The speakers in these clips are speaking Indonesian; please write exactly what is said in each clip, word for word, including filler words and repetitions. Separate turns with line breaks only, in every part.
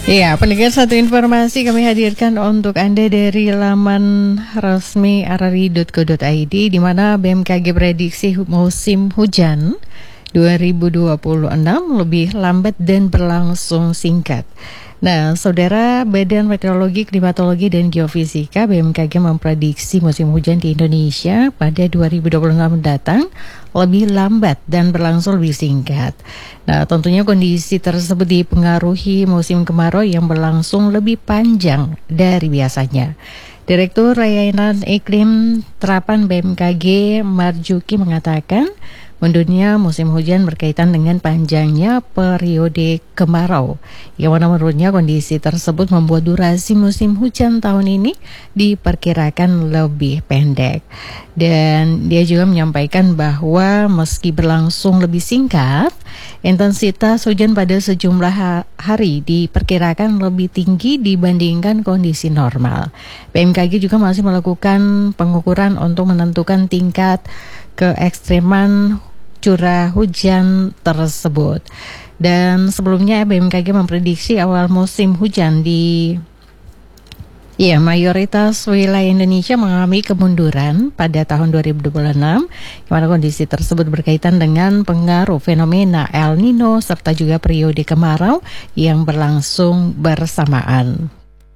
Iya, pendengar, satu informasi kami hadirkan untuk Anda dari laman resmi r r i dot co dot i d, di mana B M K G prediksi musim hujan dua ribu dua puluh enam lebih lambat dan berlangsung singkat. Nah, saudara, Badan Meteorologi, Klimatologi, dan Geofisika B M K G memprediksi musim hujan di Indonesia pada dua ribu dua puluh enam mendatang lebih lambat dan berlangsung lebih singkat. Nah, tentunya kondisi tersebut dipengaruhi musim kemarau yang berlangsung lebih panjang dari biasanya. Direktur Layanan Iklim Terapan B M K G Marjuki mengatakan, mundurnya musim hujan berkaitan dengan panjangnya periode kemarau, yang mana menurutnya kondisi tersebut membuat durasi musim hujan tahun ini diperkirakan lebih pendek. Dan dia juga menyampaikan bahwa meski berlangsung lebih singkat, intensitas hujan pada sejumlah hari diperkirakan lebih tinggi dibandingkan kondisi normal. B M K G juga masih melakukan pengukuran untuk menentukan tingkat keekstreman curah hujan tersebut. Dan sebelumnya B M K G memprediksi awal musim hujan di ya mayoritas wilayah Indonesia mengalami kemunduran pada tahun dua ribu dua puluh enam, di mana kondisi tersebut berkaitan dengan pengaruh fenomena El Nino serta juga periode kemarau yang berlangsung bersamaan.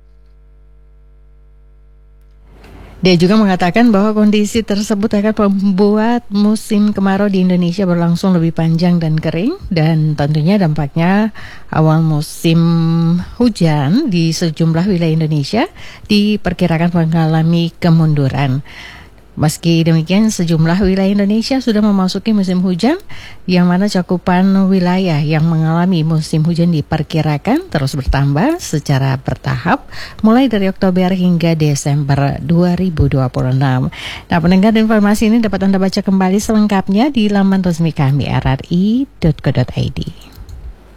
Dia juga mengatakan bahwa kondisi tersebut akan membuat musim kemarau di Indonesia berlangsung lebih panjang dan kering, dan tentunya dampaknya awal musim hujan di sejumlah wilayah Indonesia diperkirakan mengalami kemunduran. Meski demikian, sejumlah wilayah Indonesia sudah memasuki musim hujan, yang mana cakupan wilayah yang mengalami musim hujan diperkirakan terus bertambah secara bertahap mulai dari Oktober hingga Desember dua ribu dua puluh enam. Nah, pendengar, informasi ini dapat Anda baca kembali selengkapnya di laman resmi kami r r i dot co dot i d.